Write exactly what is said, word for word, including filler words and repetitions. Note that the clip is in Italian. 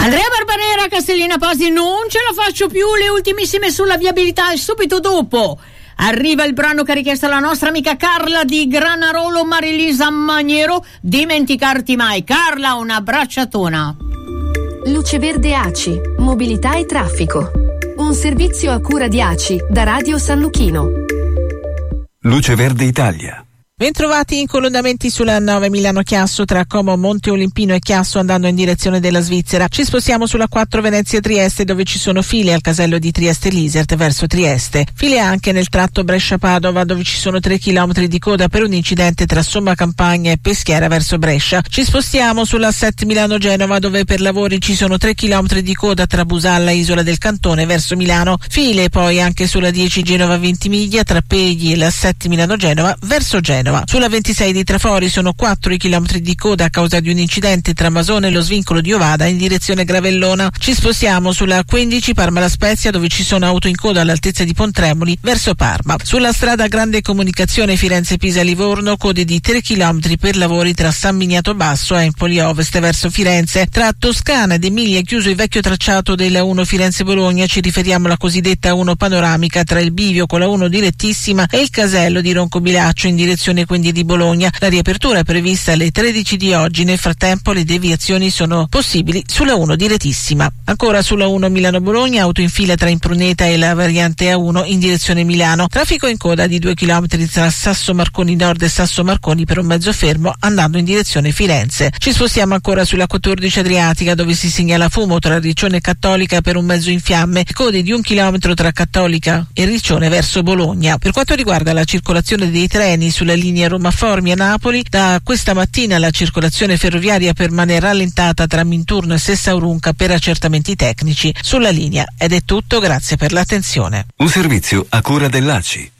Andrea Barbanera, Castellina Pasi, non ce la faccio più, le ultimissime sulla viabilità e subito dopo arriva il brano che ha richiesto la nostra amica Carla di Granarolo, Marilisa Maniero, Dimenticarti mai. Carla, una bracciatona. Luce Verde A C I, mobilità e traffico. Un servizio a cura di A C I da Radio San Luchino. Luce Verde Italia. Bentrovati in colonnamenti sulla nove Milano-Chiasso tra Como, Monte Olimpino e Chiasso andando in direzione della Svizzera. Ci spostiamo sulla quattro Venezia-Trieste dove ci sono file al casello di Trieste-Lisert verso Trieste. File anche nel tratto Brescia-Padova dove ci sono tre chilometri di coda per un incidente tra Somma Campagna e Peschiera verso Brescia. Ci spostiamo sulla sette Milano-Genova dove per lavori ci sono tre chilometri di coda tra Busalla e Isola del Cantone verso Milano. File poi anche sulla dieci Genova-Ventimiglia tra Pegli e la sette Milano-Genova verso Genova. Sulla ventisei di Trafori sono quattro i chilometri di coda a causa di un incidente tra Masone e lo svincolo di Ovada in direzione Gravellona. Ci spostiamo sulla quindici Parma-La Spezia dove ci sono auto in coda all'altezza di Pontremoli verso Parma. Sulla strada Grande Comunicazione Firenze-Pisa-Livorno code di tre chilometri per lavori tra San Miniato Basso e Empoli Ovest verso Firenze. Tra Toscana ed Emilia è chiuso il vecchio tracciato della uno Firenze-Bologna, ci riferiamo alla cosiddetta uno panoramica tra il bivio con la uno direttissima e il casello di Roncobilaccio in direzione quindi di Bologna. La riapertura è prevista alle tredici di oggi, nel frattempo le deviazioni sono possibili sulla uno direttissima. Ancora sulla uno Milano-Bologna, auto in fila tra Impruneta e la variante A uno in direzione Milano. Traffico in coda di due chilometri tra Sasso Marconi Nord e Sasso Marconi per un mezzo fermo andando in direzione Firenze. Ci spostiamo ancora sulla quattordici Adriatica dove si segnala fumo tra Riccione e Cattolica per un mezzo in fiamme, code di un chilometro tra Cattolica e Riccione verso Bologna. Per quanto riguarda la circolazione dei treni sulla linea Roma-Formia-Napoli, da questa mattina la circolazione ferroviaria permane rallentata tra Minturno e Sessaurunca per accertamenti tecnici sulla linea. Ed è tutto, grazie per l'attenzione. Un servizio a cura dell'A C I.